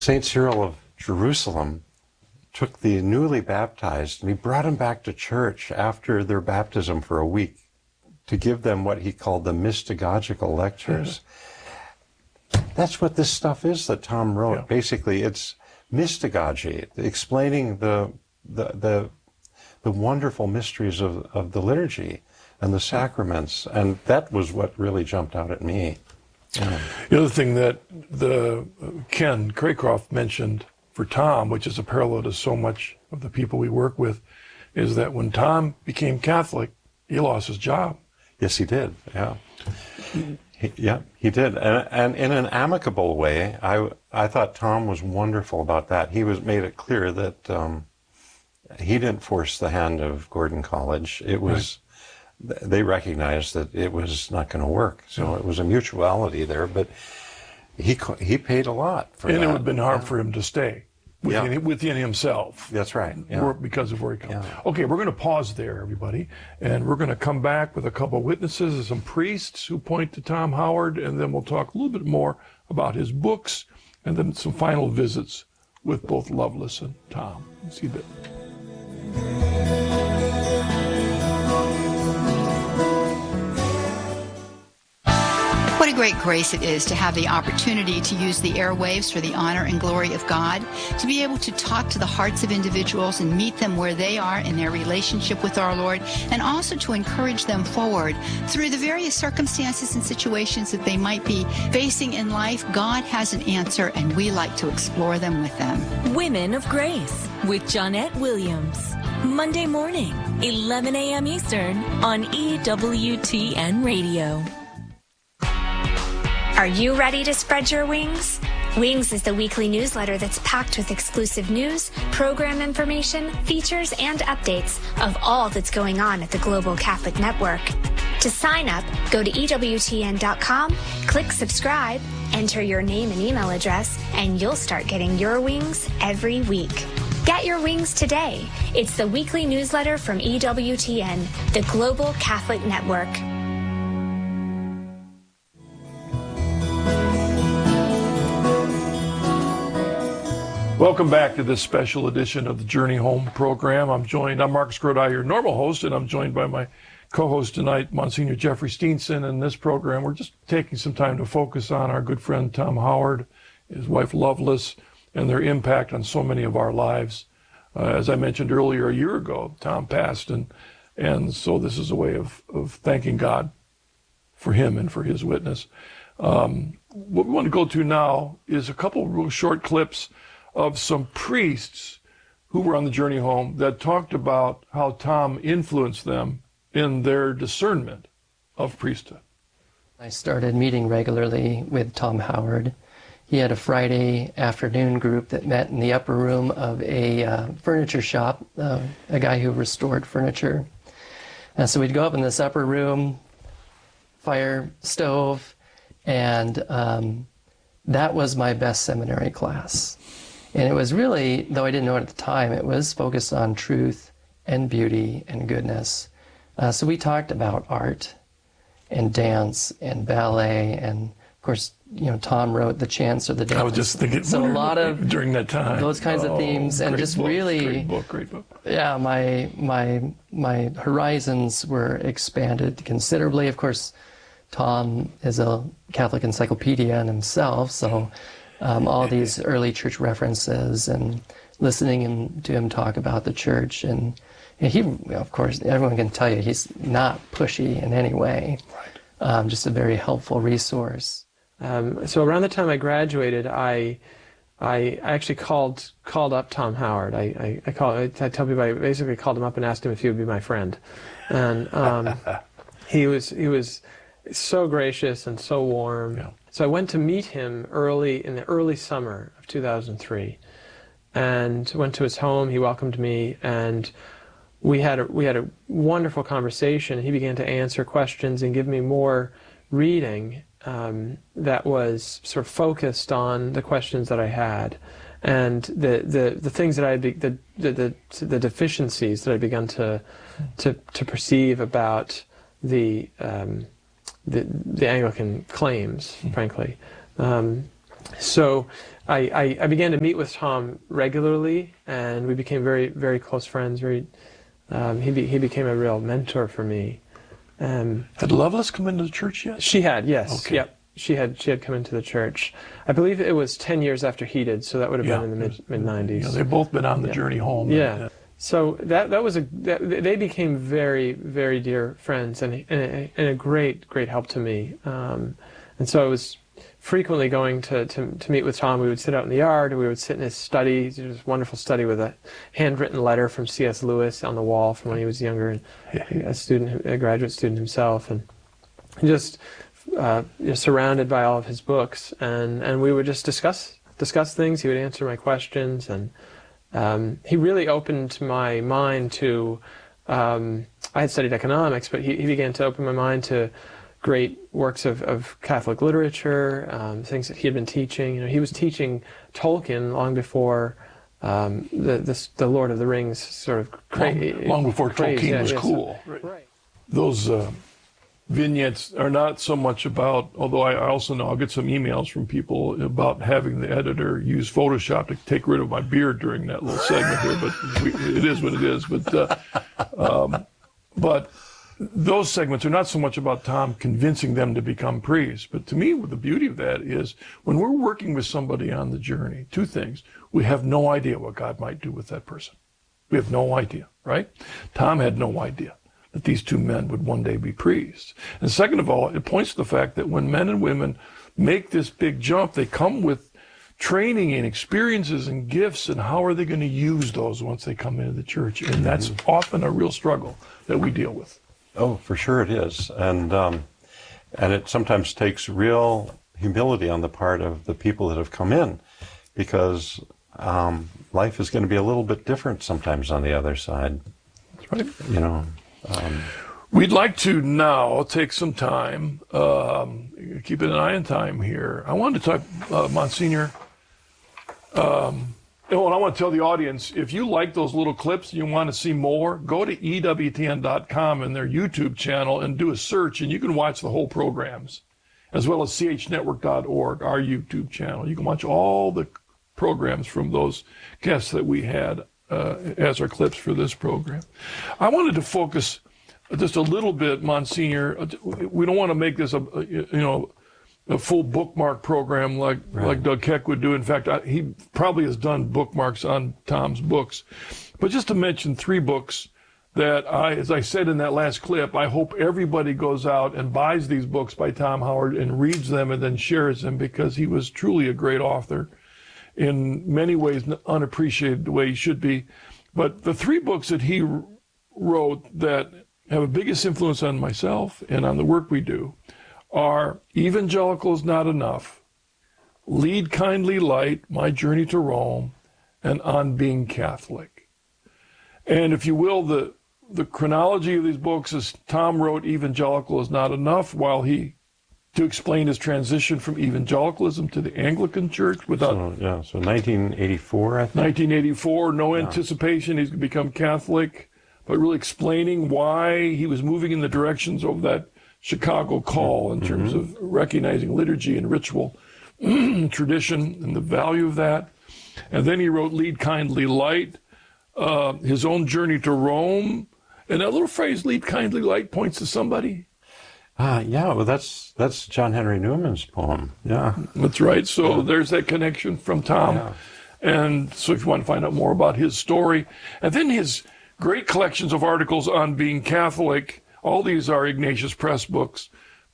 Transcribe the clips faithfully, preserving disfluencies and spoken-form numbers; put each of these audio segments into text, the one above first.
Saint Cyril of Jerusalem took the newly baptized and he brought them back to church after their baptism for a week to give them what he called the mystagogical lectures. Mm-hmm. That's what this stuff is that Tom wrote. Yeah. Basically, it's mystagogy, explaining the the the, the wonderful mysteries of, of the liturgy and the sacraments, and that was what really jumped out at me. Yeah. The other thing that the Ken Craycroft mentioned for Tom, which is a parallel to so much of the people we work with, is that when Tom became Catholic, he lost his job. Yes, he did. Yeah, he, yeah, he did, and, and in an amicable way. I I thought Tom was wonderful about that. He was made it clear that um, he didn't force the hand of Gordon College. It was. Right. They recognized that it was not going to work, so yeah. It was a mutuality there. But he he paid a lot for and that. And it would have been hard yeah. for him to stay within, yeah. within himself. That's right. Yeah. Because of where he comes. Yeah. Okay, we're going to pause there, everybody, and we're going to come back with a couple of witnesses and some priests who point to Tom Howard, and then we'll talk a little bit more about his books, and then some final visits with both Lovelace and Tom. See you in a bit. What a great grace it is to have the opportunity to use the airwaves for the honor and glory of God, to be able to talk to the hearts of individuals and meet them where they are in their relationship with our Lord, and also to encourage them forward through the various circumstances and situations that they might be facing in life. God has an answer, and we like to explore them with them. Women of Grace with Johnnette Williams. Monday morning, eleven a.m. Eastern on E W T N Radio. Are you ready to spread your wings? Wings is the weekly newsletter that's packed with exclusive news, program information, features, and updates of all that's going on at the Global Catholic Network. To sign up, go to E W T N dot com, click subscribe, enter your name and email address, and you'll start getting your wings every week. Get your wings today. It's the weekly newsletter from E W T N, the Global Catholic Network. Welcome back to this special edition of the Journey Home program. I'm joined, I'm Mark Scrodi, your normal host, and I'm joined by my co-host tonight, Monsignor Jeffrey Steenson. In this program, we're just taking some time to focus on our good friend Tom Howard, his wife Lovelace, and their impact on so many of our lives. Uh, as I mentioned earlier, a year ago, Tom passed, and and so this is a way of, of thanking God for him and for his witness. Um, what we want to go to now is a couple of real short clips of some priests who were on the journey home that talked about how Tom influenced them in their discernment of priesthood. I started meeting regularly with Tom Howard. He had a Friday afternoon group that met in the upper room of a uh, furniture shop, uh, a guy who restored furniture. And so we'd go up in this upper room, fire, stove, and um, that was my best seminary class. And it was really, though I didn't know it at the time, it was focused on truth and beauty and goodness. Uh, so we talked about art and dance and ballet, and of course, you know, Tom wrote The Chants of the Dance. I was just thinking, so a lot of during that time, those kinds oh, of themes, and just book, really, great book, great book. Yeah, my my my horizons were expanded considerably. Of course, Tom is a Catholic encyclopedia in himself, so. Um, all these early church references and listening him, to him talk about the church. And, and he, of course, everyone can tell you he's not pushy in any way. Right. Um, just a very helpful resource. Um, so around the time I graduated, I I actually called called up Tom Howard. I I, I, call, I tell people I basically called him up and asked him if he would be my friend. And um, he was he was so gracious and so warm. Yeah. So I went to meet him early in the early summer of two thousand three, and went to his home. He welcomed me, and we had a, we had a wonderful conversation. He began to answer questions and give me more reading um, that was sort of focused on the questions that I had, and the the, the things that I be, the, the the the deficiencies that I begun to to to perceive about the. Um, The, the Anglican claims, frankly. Um, so I, I, I began to meet with Tom regularly, and we became very, very close friends. Very, um, he be, he became a real mentor for me. Um, had Loveless come into the church yet? She had, yes. Okay. Yep. She had she had come into the church. I believe it was ten years after he did, so that would have Yeah. been in the mid mid nineties. Yeah, they've both been on the Yeah. journey home. Yeah. And, uh, So that that was a that, they became very very dear friends and and a, and a great great help to me. Um, and so I was frequently going to, to to meet with Tom. We would sit out in the yard. We would sit in his study. It was a wonderful study with a handwritten letter from C S Lewis on the wall from when he was younger, and a student, a graduate student himself, and just uh, you know, surrounded by all of his books. And, and we would just discuss discuss things. He would answer my questions, and um, he really opened my mind to. Um, I had studied economics, but he, he began to open my mind to great works of, of Catholic literature, um, things that he had been teaching. You know, he was teaching Tolkien long before um, the, the the Lord of the Rings sort of cra- long, long before craze. Tolkien Yeah, was yeah, cool. so- right. Those uh, vignettes are not so much about, although I also know I'll get some emails from people about having the editor use Photoshop to take rid of my beard during that little segment here, but we, it is what it is. But uh, um, but those segments are not so much about Tom convincing them to become priests, but to me, the beauty of that is when we're working with somebody on the journey, two things. We have no idea what God might do with that person. We have no idea, right? Tom had no idea that these two men would one day be priests. And second of all, it points to the fact that when men and women make this big jump, they come with training and experiences and gifts, and how are they going to use those once they come into the church? And that's often a real struggle that we deal with. Oh, for sure it is. And um, and it sometimes takes real humility on the part of the people that have come in, because um, life is going to be a little bit different sometimes on the other side. That's right. You know. Um, We'd like to now take some time, um, keep an eye on time here. I wanted to talk, uh, Monsignor, um, oh, and I want to tell the audience, if you like those little clips and you want to see more, go to E W T N dot com and their YouTube channel and do a search, and you can watch the whole programs, as well as C H network dot org, our YouTube channel. You can watch all the programs from those guests that we had uh, as our clips for this program. I wanted to focus just a little bit, Monsignor. We don't want to make this a, you know, a full bookmark program like, right. like Doug Keck would do. In fact, I, he probably has done bookmarks on Tom's books. But just to mention three books that I, as I said in that last clip, I hope everybody goes out and buys these books by Tom Howard and reads them and then shares them, because he was truly a great author. In many ways, unappreciated the way he should be. But the three books that he wrote that have the biggest influence on myself and on the work we do are Evangelical is Not Enough, Lead Kindly Light, My Journey to Rome, and On Being Catholic. And if you will, the the chronology of these books is Tom wrote Evangelical is Not Enough while he to explain his transition from evangelicalism to the Anglican Church without... So, yeah, so nineteen eighty-four, I think. nineteen eighty-four, no Yeah. anticipation he's going to become Catholic, but really explaining why he was moving in the directions of that Chicago call in terms of recognizing liturgy and ritual tradition and the value of that. And then he wrote Lead Kindly Light, uh, his own journey to Rome. And that little phrase, Lead Kindly Light, points to somebody. Ah, yeah, well, that's that's John Henry Newman's poem. Yeah. That's right. So yeah. There's that connection from Tom. Yeah. And so if you want to find out more about his story, and then his great collections of articles on being Catholic, all these are Ignatius Press books,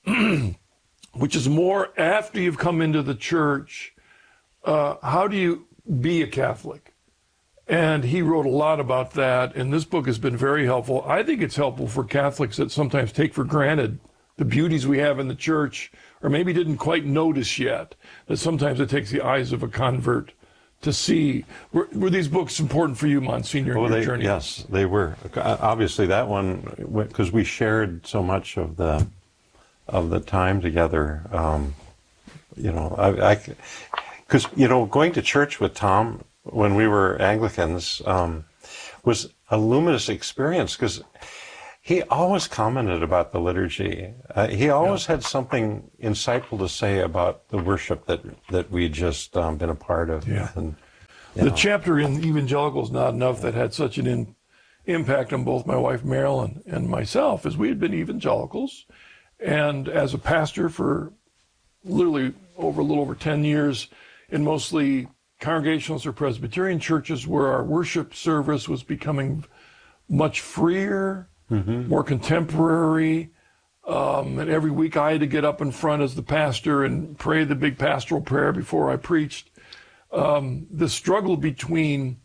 which is more after you've come into the church, uh, how do you be a Catholic? And he wrote a lot about that, and this book has been very helpful. I think it's helpful for Catholics that sometimes take for granted the beauties we have in the church, or maybe didn't quite notice yet, that sometimes it takes the eyes of a convert to see. Were, were these books important for you, Monsignor, in Oh, your they, journey? yes, they were. Obviously, that one, because we shared so much of the of the time together. Um, you know, I, because you know, going to church with Tom when we were Anglicans um, was a luminous experience, because he always commented about the liturgy. Uh, he always yeah. had something insightful to say about the worship that that we'd just um, been a part of. Yeah. And, the know. chapter in Evangelicals Not Enough that had such an in, impact on both my wife Marilyn and myself is we had been evangelicals, and as a pastor for literally over a little over ten years in mostly Congregationalist or Presbyterian churches where our worship service was becoming much freer, mm-hmm. more contemporary. Um, and every week I had to get up in front as the pastor and pray the big pastoral prayer before I preached. Um, the struggle between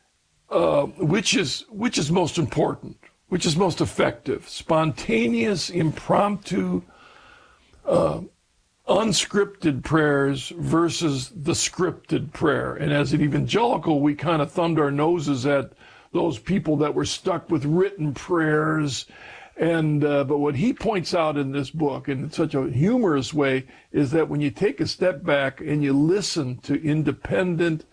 uh, which is which is most important, which is most effective, spontaneous, impromptu, uh, unscripted prayers versus the scripted prayer. And as an evangelical, we kind of thumbed our noses at those people that were stuck with written prayers. And uh, but what he points out in this book, in such a humorous way, is that when you take a step back and you listen to independent,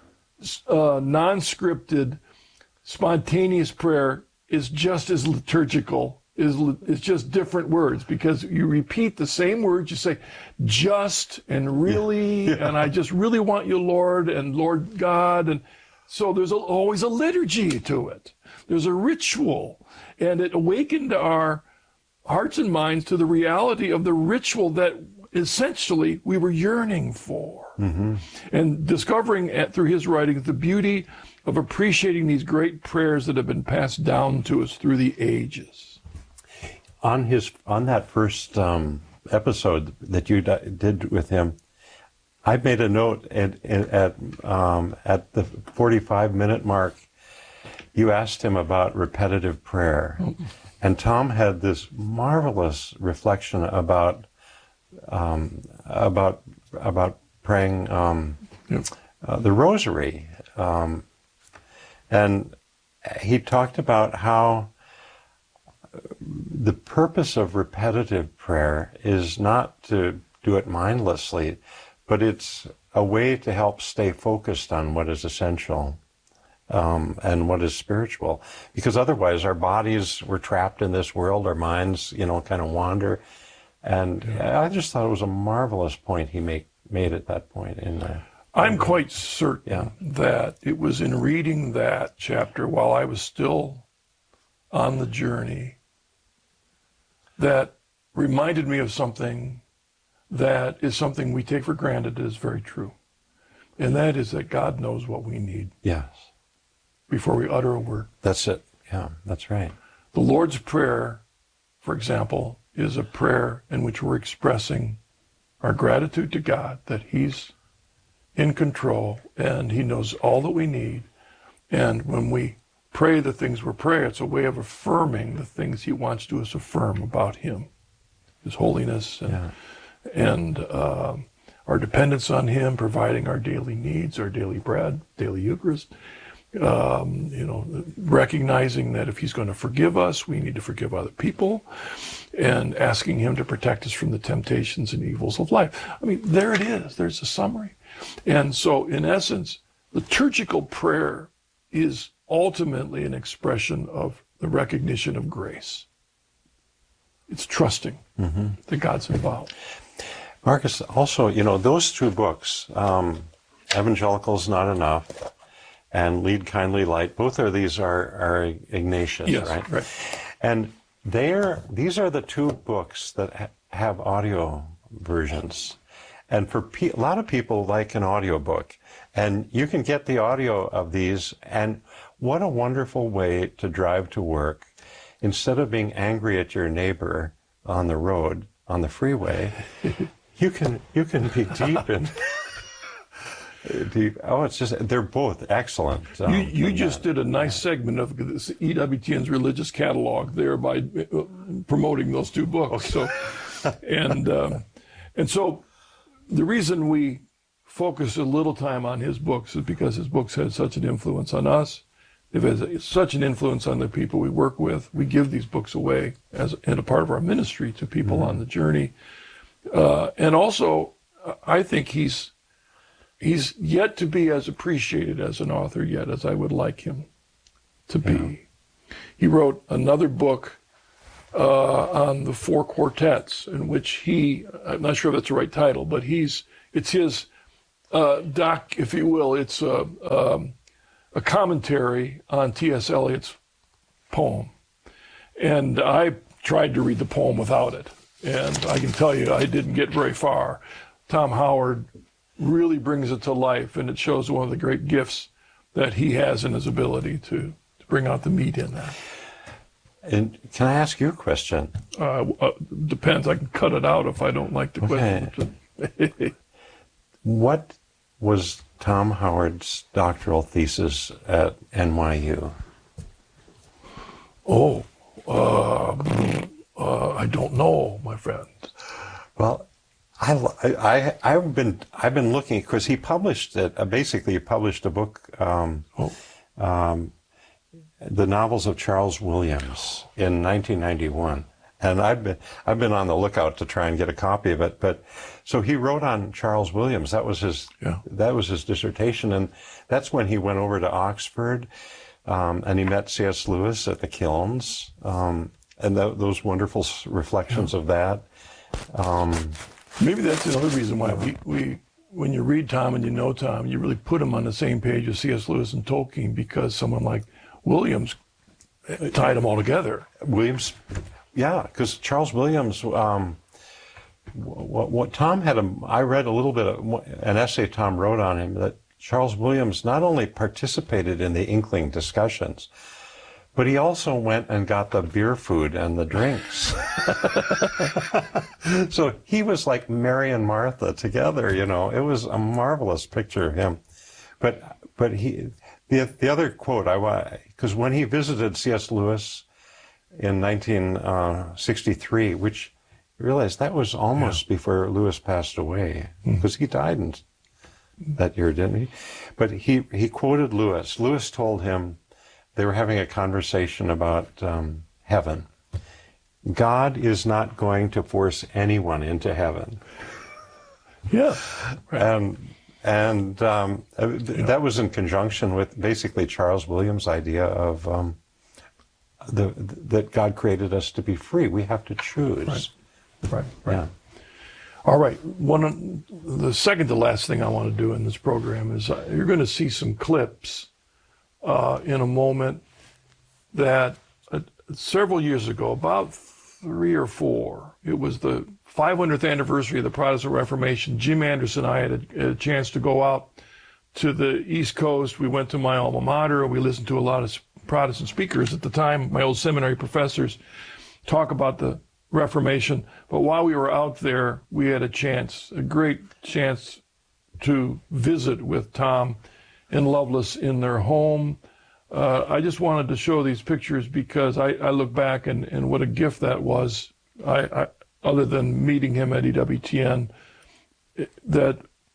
uh, non-scripted, spontaneous prayer, is just as liturgical. Is is just different words, because you repeat the same words. You say just and really, yeah. Yeah. and I just really want you, Lord, and Lord God. And so there's a, always a liturgy to it. There's a ritual, and it awakened our hearts and minds to the reality of the ritual that essentially we were yearning for. Mm-hmm. And discovering at, through his writings the beauty of appreciating these great prayers that have been passed down to us through the ages. On his on that first um, episode that you d- did with him, I made a note at at um, at the forty-five minute mark. You asked him about repetitive prayer, and Tom had this marvelous reflection about um, about about praying um, yep. uh, the Rosary, um, and he talked about how the purpose of repetitive prayer is not to do it mindlessly, but it's a way to help stay focused on what is essential um, and what is spiritual. Because otherwise our bodies, we're trapped in this world, our minds, you know, kind of wander. And yeah. I just thought it was a marvelous point he make, made at that point. In the, I'm quite certain yeah. that it was in reading that chapter while I was still on the journey that reminded me of something that is something we take for granted is very true. And that is that God knows what we need. Yes. Before we utter a word. That's it. Yeah, that's right. The Lord's Prayer, for example, is a prayer in which we're expressing our gratitude to God that he's in control and he knows all that we need. And when we pray the things we're praying, it's a way of affirming the things he wants to us affirm about him, his holiness, and, yeah. and uh, our dependence on him, providing our daily needs, our daily bread, daily Eucharist. Um, you know, recognizing that if he's going to forgive us, we need to forgive other people, and asking him to protect us from the temptations and evils of life. I mean, there it is. There's a summary. And so, in essence, liturgical prayer is ultimately an expression of the recognition of grace. It's trusting mm-hmm. that God's involved. Marcus, also, you know, those two books, um, Evangelicals Not Enough and Lead Kindly Light, both of these are, are Ignatius, yes, right? right. And they're, these are the two books that ha- have audio versions. And for pe- a lot of people like an audio book. And you can get the audio of these, and what a wonderful way to drive to work. Instead of being angry at your neighbor on the road, on the freeway, you can you can be deep in deep. Oh, it's just they're both excellent. Um, you you just that. did a nice segment of this E W T N's religious catalog there by uh, promoting those two books. Okay. So, and um, and so the reason we focus a little time on his books is because his books had such an influence on us. They've had such an influence on the people we work with. We give these books away as and a part of our ministry to people mm-hmm. on the journey. Uh, and also, I think he's he's yet to be as appreciated as an author yet as I would like him to be. Yeah. He wrote another book uh, on the four quartets, in which he, I'm not sure if that's the right title, but he's, it's his uh, doc, if you will, it's a, um, a commentary on T S Eliot's poem. And I tried to read the poem without it. And I can tell you, I didn't get very far. Tom Howard really brings it to life, and it shows one of the great gifts that he has in his ability to, to bring out the meat in that. And can I ask you a question? Uh, uh, depends. I can cut it out if I don't like the question. Okay. What was Tom Howard's doctoral thesis at N Y U? Oh, uh, uh, I don't know, my friend. Well, I, I, I've been I've been looking because he published it. Uh, basically, he published a book, um, Oh. um, the novels of Charles Williams in nineteen ninety-one, and I've been I've been on the lookout to try and get a copy of it. But so he wrote on Charles Williams. That was his Yeah. that was his dissertation, and that's when he went over to Oxford, um, and he met C S Lewis at the Kilns, um, and th- those wonderful s- reflections of that. Um, Maybe that's another reason why we, we, when you read Tom and you know Tom, you really put him on the same page as C S Lewis and Tolkien, because someone like Williams tied them all together. Williams, yeah, because Charles Williams, um, what, what Tom had, a, I read a little bit of an essay Tom wrote on him, that Charles Williams not only participated in the Inkling discussions, but he also went and got the beer food and the drinks. So he was like Mary and Martha together, you know. It was a marvelous picture of him. But but he the the other quote I because when he visited C S Lewis in nineteen sixty-three, which you realize that was almost yeah. before Lewis passed away, because mm-hmm. he died in that year, didn't he? But he he quoted Lewis. Lewis told him, they were having a conversation about um, heaven. God is not going to force anyone into heaven. Yeah. Right. And, and um, th- yeah. that was in conjunction with basically Charles Williams' idea of um, the, that God created us to be free. We have to choose. Right, right. right. Yeah. All right. One, the second to last thing I want to do in this program is uh, you're going to see some clips Uh, in a moment that uh, several years ago, about three or four, it was the five hundredth anniversary of the Protestant Reformation. Jim Anderson and I had a, a chance to go out to the East Coast. We went to my alma mater. We listened to a lot of Protestant speakers at the time, my old seminary professors, talk about the Reformation. But while we were out there, we had a chance, a great chance to visit with Tom and Lovelace in their home. Uh, I just wanted to show these pictures because I, I look back and, and what a gift that was, I, I, other than meeting him at E W T N, that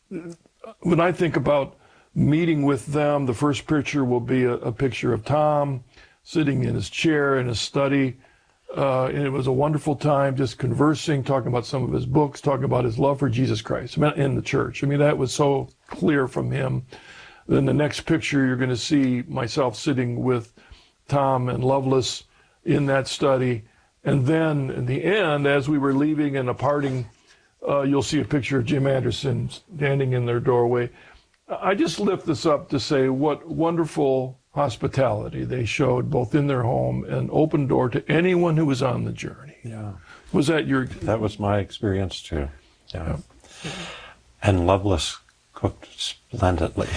when I think about meeting with them, the first picture will be a, a picture of Tom sitting in his chair in his study. Uh, and it was a wonderful time just conversing, talking about some of his books, talking about his love for Jesus Christ in the church. I mean, that was so clear from him. Then the next picture, you're going to see myself sitting with Tom and Lovelace in that study. And then in the end, as we were leaving and departing, uh, you'll see a picture of Jim Anderson standing in their doorway. I just lift this up to say what wonderful hospitality they showed both in their home and open door to anyone who was on the journey. Yeah. Was that your... That was my experience too. Yeah. yeah. And Lovelace cooked splendidly.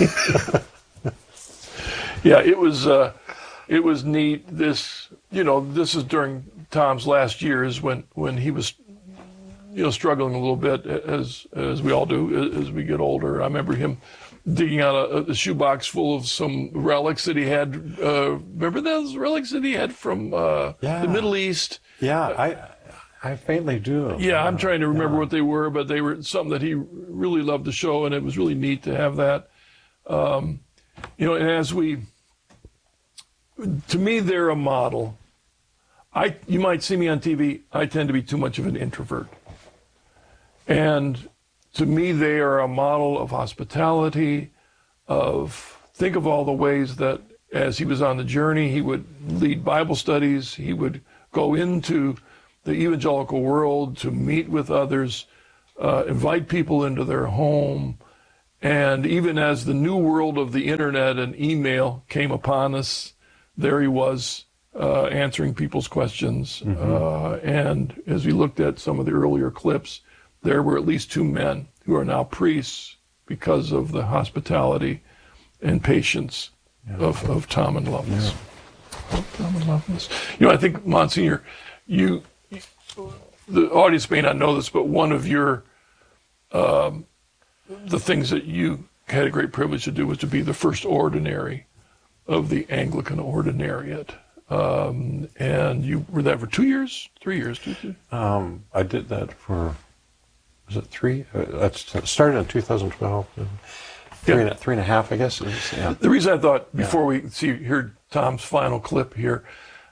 Yeah, it was uh, it was neat. This, you know, this is during Tom's last years when, when he was, you know, struggling a little bit, as as we all do as we get older. I remember him digging out a, a shoebox full of some relics that he had. Uh, remember those relics that he had from uh, yeah. the Middle East? Yeah, I I faintly do. Yeah, yeah. I'm trying to remember yeah. what they were, but they were something that he really loved to show, and it was really neat to have that. Um, you know, and as we, to me, they're a model. I, you might see me on T V. I tend to be too much of an introvert, and to me, they are a model of hospitality. Of think of all the ways that, as he was on the journey, he would lead Bible studies. He would go into the evangelical world to meet with others, uh, invite people into their home. And even as the new world of the internet and email came upon us, there he was uh, answering people's questions. Mm-hmm. Uh, and as we looked at some of the earlier clips, there were at least two men who are now priests because of the hospitality and patience yeah. of, of Tom and Lovelace. Yeah. Tom and Lovelace. You know, I think, Monsignor, you, the audience may not know this, but one of your, um, the things that you had a great privilege to do was to be the first ordinary of the Anglican Ordinariate. Um, and you were that for two years, three years, two, two? Um, I did that for, was it three? Uh, that's started in two thousand twelve. Three, yeah. and, three and a half, I guess. Was, yeah. The reason I thought, before yeah. we see hear Tom's final clip here,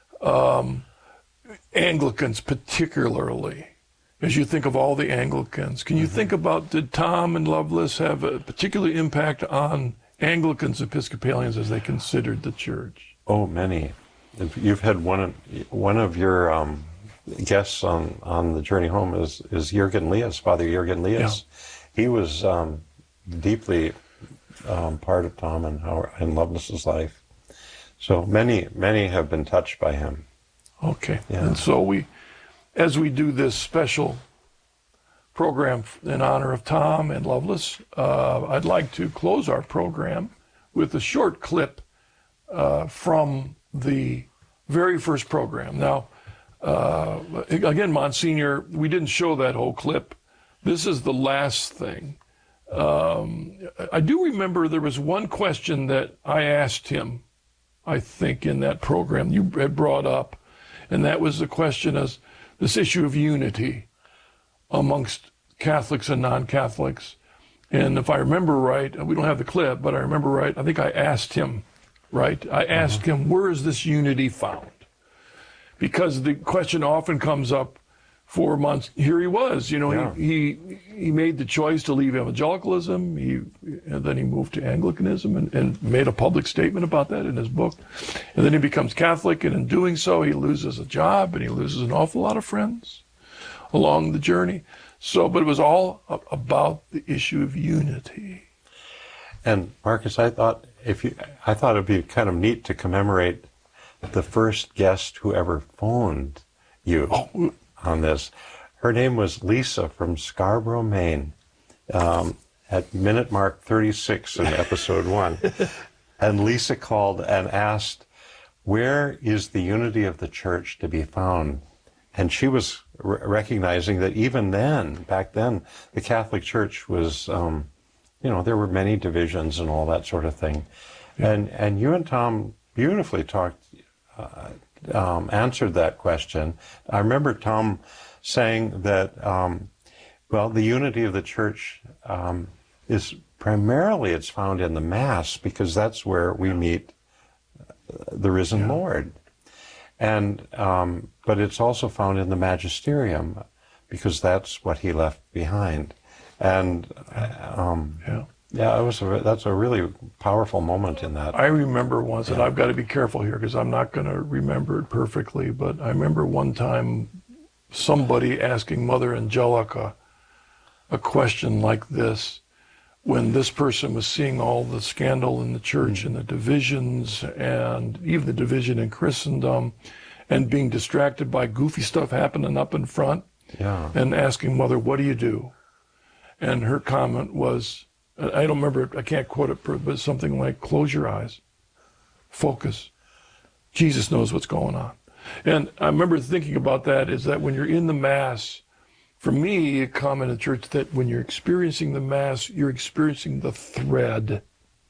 um, Anglicans particularly, as you think of all the Anglicans, can you mm-hmm. think about, did Tom and Lovelace have a particular impact on Anglicans, Episcopalians as they considered the church? Oh, many. You've had one of, one of your um, guests on, on the journey home is, is Jürgen Lias, Father Jürgen Lias. Yeah. He was um, deeply um, part of Tom and, Howard, and Lovelace's life. So many, many have been touched by him. Okay. Yeah. And so we, as we do this special program in honor of Tom and Lovelace, uh, I'd like to close our program with a short clip uh, from the very first program. Now, uh, again, Monsignor, we didn't show that whole clip. This is the last thing. Um, I do remember there was one question that I asked him, I think, in that program you had brought up, and that was the question as this issue of unity amongst Catholics and non-Catholics. And if I remember right, we don't have the clip, but I remember right, I think I asked him, right? I asked uh-huh. him, where is this unity found? Because the question often comes up four months. Here he was, you know, yeah. he, he he made the choice to leave evangelicalism. He and then he moved to Anglicanism and, and made a public statement about that in his book. And then he becomes Catholic, and in doing so, he loses a job and he loses an awful lot of friends along the journey. So, but it was all about the issue of unity. And Marcus, I thought if you, I thought it'd be kind of neat to commemorate the first guest who ever phoned you oh. on this. Her name was Lisa from Scarborough, Maine, um, at minute mark thirty-six in episode one. And Lisa called and asked, where is the unity of the church to be found? And she was r- recognizing that even then, back then, the Catholic Church was, um, you know, there were many divisions and all that sort of thing. Yeah. And and you and Tom beautifully talked, uh, um, answered that question. I remember Tom saying that, um, well, the unity of the church um, is primarily it's found in the Mass, because that's where we meet the risen yeah. Lord. And um, but it's also found in the magisterium, because that's what he left behind. And um, yeah, yeah, it was a, that's a really powerful moment in that. I remember once, yeah. and I've got to be careful here because I'm not going to remember it perfectly, but I remember one time somebody asking Mother Angelica a question like this, when this person was seeing all the scandal in the church mm-hmm. and the divisions and even the division in Christendom, and being distracted by goofy stuff happening up in front, yeah. and asking Mother, what do you do? And her comment was, I don't remember, I can't quote it, but something like, close your eyes, focus. Jesus knows what's going on. And I remember thinking about that, is that when you're in the Mass, for me, a comment in church that when you're experiencing the Mass, you're experiencing the thread.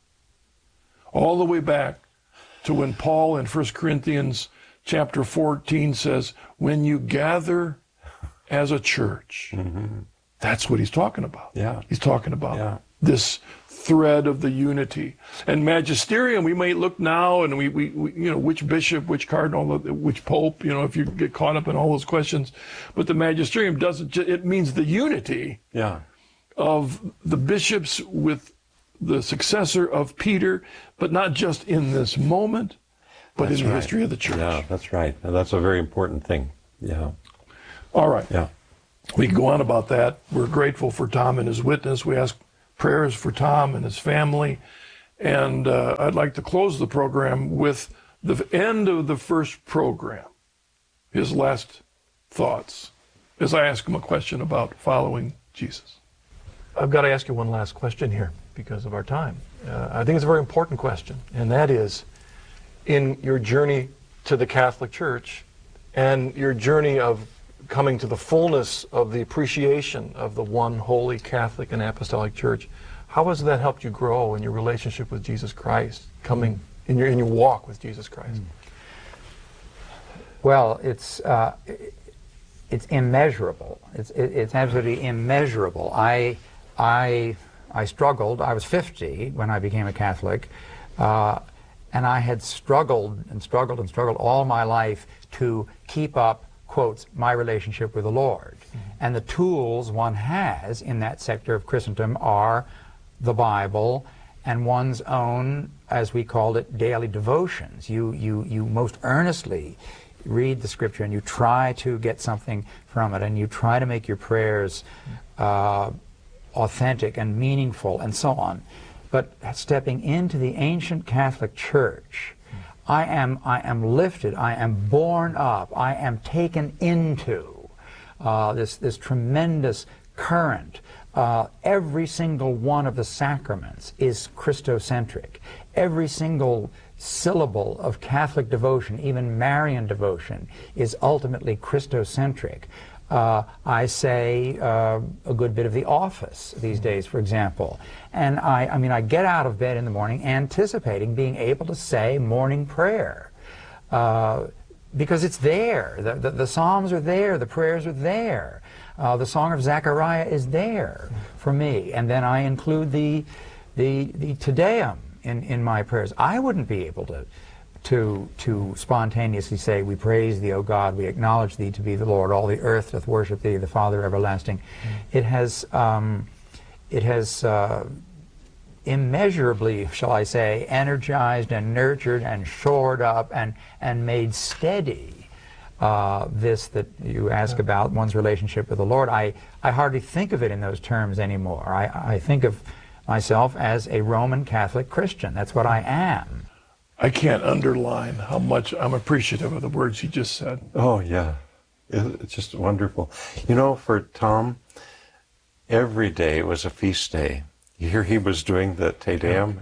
All the way back to when Paul in First Corinthians chapter fourteen says, when you gather as a church, mm-hmm. that's what he's talking about. Yeah. He's talking about yeah. this thread of the unity. And magisterium, we might look now and we, we, we, you know, which bishop, which cardinal, which pope, you know, if you get caught up in all those questions. But the magisterium doesn't, ju- it means the unity yeah. of the bishops with the successor of Peter, but not just in this moment, but That's in the right. history of the church. Yeah, that's right. And that's a very important thing. Yeah. All right. Yeah. We can go on about that. We're grateful for Tom and his witness. We ask prayers for Tom and his family. And uh, I'd like to close the program with the end of the first program, his last thoughts, as I ask him a question about following Jesus. I've got to ask you one last question here because of our time. Uh, I think it's a very important question, and that is, in your journey to the Catholic Church and your journey of coming to the fullness of the appreciation of the one holy Catholic and Apostolic Church, how has that helped you grow in your relationship with Jesus Christ, coming in your in your walk with Jesus Christ? Well, it's uh, it's immeasurable. It's it, it's absolutely immeasurable. I I I struggled. I was fifty when I became a Catholic, uh, and I had struggled and struggled and struggled all my life to keep up, quotes, my relationship with the Lord. Mm-hmm. And the tools one has in that sector of Christendom are the Bible and one's own, as we called it, daily devotions. You, you, you most earnestly read the Scripture and you try to get something from it, and you try to make your prayers uh, authentic and meaningful and so on. But stepping into the ancient Catholic Church, I am, I am lifted, I am borne up, I am taken into uh, this, this tremendous current. Uh, every single one of the sacraments is Christocentric. Every single syllable of Catholic devotion, even Marian devotion, is ultimately Christocentric. Uh, I say uh, a good bit of the office these days, for example. And I, I mean, I get out of bed in the morning anticipating being able to say morning prayer. Uh, because it's there. The, the, the Psalms are there. The prayers are there. Uh, the Song of Zechariah is there for me. And then I include the, the, the Te Deum in, in my prayers. I wouldn't be able to To, to spontaneously say, we praise thee, O God, we acknowledge thee to be the Lord, all the earth doth worship thee, the Father everlasting. Mm. It has, um, it has uh, immeasurably, shall I say, energized and nurtured and shored up and, and made steady uh, this that you ask about, one's relationship with the Lord. I, I hardly think of it in those terms anymore. I, I think of myself as a Roman Catholic Christian. That's what I am. I can't underline how much I'm appreciative of the words he just said. Oh, yeah. It's just wonderful. You know, for Tom, every day was a feast day. You hear he was doing the Te Deum?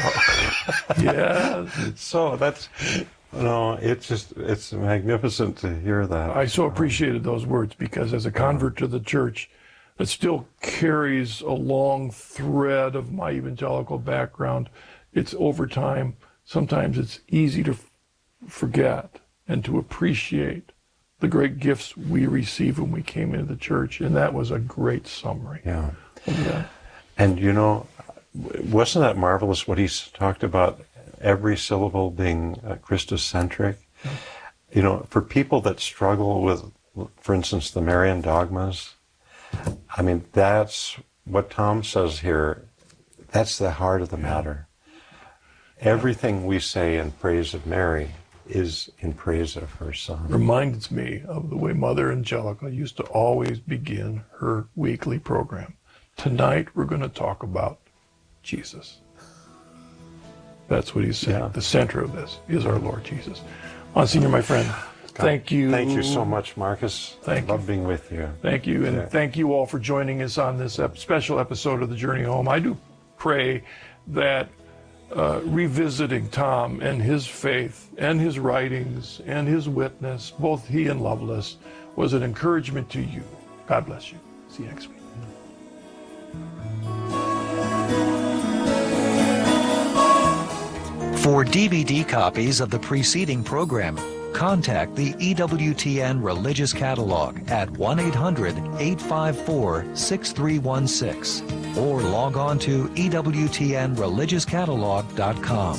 Yeah. So that's, you know, it's just, it's magnificent to hear that. I so appreciated those words because as a convert to the church, it still carries a long thread of my evangelical background. It's over time. Sometimes it's easy to f- forget and to appreciate the great gifts we received when we came into the church, and that was a great summary. Yeah. Yeah. And, you know, wasn't that marvelous what he talked about, every syllable being uh, Christocentric? Yeah. You know, for people that struggle with, for instance, the Marian dogmas, I mean, that's what Tom says here, that's the heart of the matter. Everything we say in praise of Mary is in praise of her Son. Reminds me of the way Mother Angelica used to always begin her weekly program. Tonight we're going to talk about Jesus. That's what he's saying. Yeah. The center of this is our Lord Jesus. Monsignor, my friend, God, thank you. Thank you so much, Marcus. Thank I love you. being with you. Thank you. And yeah. thank you all for joining us on this ep- special episode of The Journey Home. I do pray that Uh, revisiting Tom and his faith and his writings and his witness, both he and Lovelace, was an encouragement to you. God bless you. See you next week. For D V D copies of the preceding program, contact the E W T N Religious Catalog at one eight hundred, eight five four, six three one six or log on to E W T N religious catalog dot com.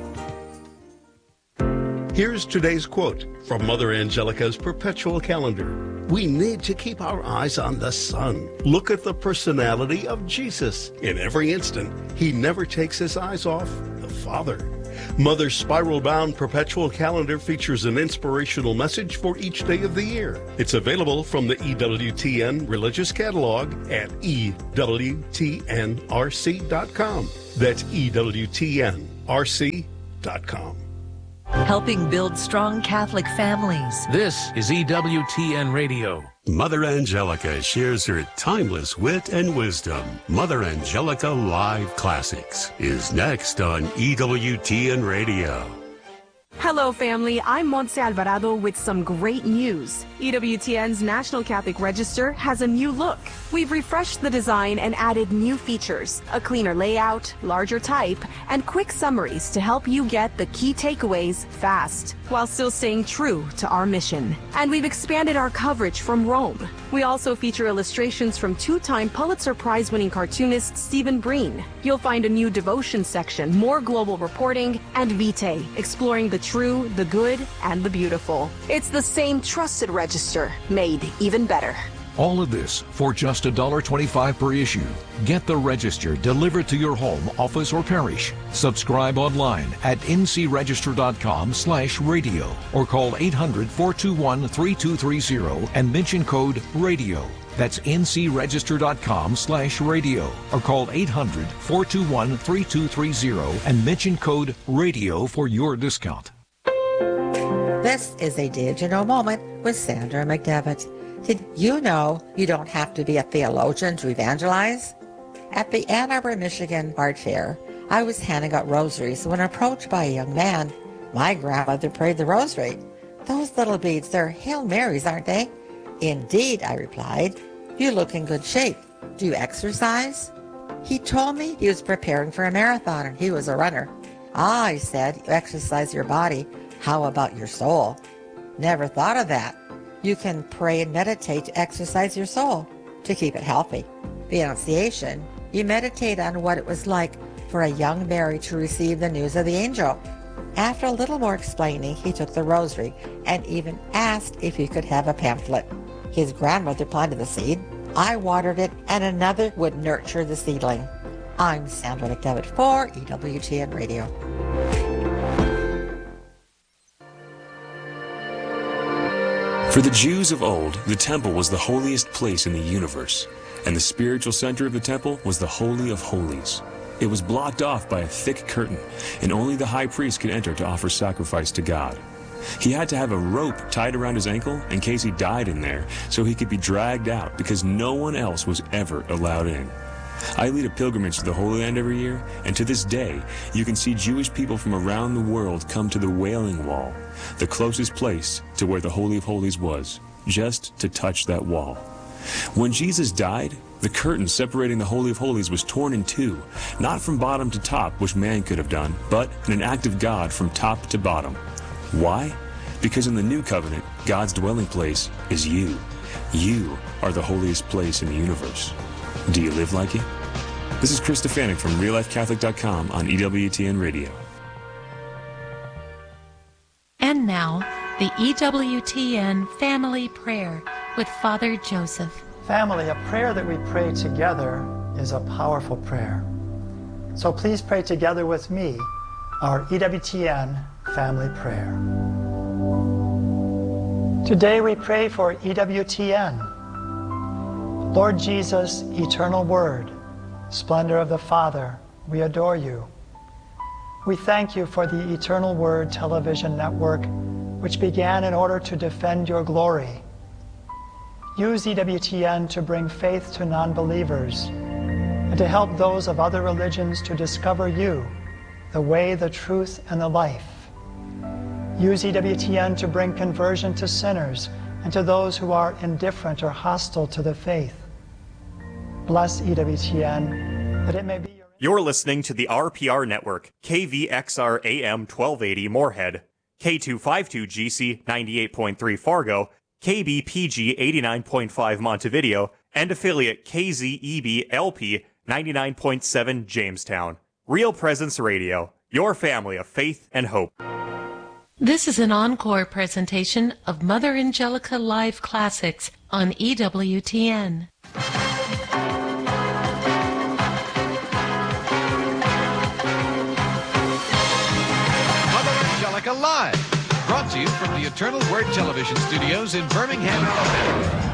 Here's today's quote from Mother Angelica's Perpetual Calendar. We need to keep our eyes on the Son. Look at the personality of Jesus. In every instant, he never takes his eyes off the Father. Mother's spiral-bound perpetual calendar features an inspirational message for each day of the year. It's available from the E W T N Religious Catalog at E W T N R C dot com. That's E W T N R C dot com. Helping build strong Catholic families. This is E W T N Radio. Mother Angelica shares her timeless wit and wisdom. Mother Angelica Live Classics is next on E W T N Radio. Hello, family. I'm Montse Alvarado with some great news. E W T N's National Catholic Register has a new look. We've refreshed the design and added new features, a cleaner layout, larger type, and quick summaries to help you get the key takeaways fast, while still staying true to our mission. And we've expanded our coverage from Rome. We also feature illustrations from two-time Pulitzer Prize-winning cartoonist Stephen Breen. You'll find a new devotion section, more global reporting, and Vitae, exploring the true, the good, and the beautiful. It's the same trusted register, made even better. All of this for just one dollar twenty-five per issue. Get the Register delivered to your home, office, or parish. Subscribe online at N C register dot com slash radio or call eight hundred, four two one, three two three zero and mention code RADIO. That's N C register dot com slash radio or call eight hundred, four two one, three two three zero and mention code RADIO for your discount. This is a Did You Know moment with Sandra McDevitt. Did you know you don't have to be a theologian to evangelize? At the Ann Arbor, Michigan Art Fair, I was handing out rosaries when approached by a young man. My grandmother prayed the rosary. Those little beads, they're Hail Marys, aren't they? Indeed, I replied. You look in good shape. Do you exercise? He told me he was preparing for a marathon and he was a runner. Ah, I said, you exercise your body. How about your soul? Never thought of that. You can pray and meditate to exercise your soul, to keep it healthy. The Annunciation, you meditate on what it was like for a young Mary to receive the news of the angel. After a little more explaining, he took the rosary and even asked if he could have a pamphlet. His grandmother planted the seed, I watered it, and another would nurture the seedling. I'm Sandra McDevitt for E W T N Radio. For the Jews of old, the temple was the holiest place in the universe, and the spiritual center of the temple was the Holy of Holies. It was blocked off by a thick curtain, and only the high priest could enter to offer sacrifice to God. He had to have a rope tied around his ankle in case he died in there, so he could be dragged out because no one else was ever allowed in. I lead a pilgrimage to the Holy Land every year, and to this day, you can see Jewish people from around the world come to the Wailing Wall, the closest place to where the Holy of Holies was, just to touch that wall. When Jesus died, the curtain separating the Holy of Holies was torn in two, not from bottom to top, which man could have done, but in an act of God from top to bottom. Why? Because in the new covenant, God's dwelling place is you. You are the holiest place in the universe. Do you live like it? This is Chris Stefanik from real life catholic dot com on E W T N Radio. And now, the E W T N Family Prayer with Father Joseph. Family, a prayer that we pray together is a powerful prayer. So please pray together with me our E W T N Family Prayer. Today we pray for E W T N. Lord Jesus, eternal Word, splendor of the Father, we adore you. We thank you for the Eternal Word television network, which began in order to defend your glory. Use E W T N to bring faith to non-believers and to help those of other religions to discover you, the way, the truth, and the life. Use E W T N to bring conversion to sinners and to those who are indifferent or hostile to the faith. Bless E W T N, that it may be your... You're listening to the R P R Network, K V X R A M twelve eighty Moorhead, K two fifty-two G C ninety-eight point three Fargo, K B P G eighty-nine point five Montevideo, and affiliate K Z E B L P ninety-nine point seven Jamestown. Real Presence Radio, your family of faith and hope. This is an encore presentation of Mother Angelica Live Classics on E W T N. Live, brought to you from the Eternal Word Television Studios in Birmingham, Alabama.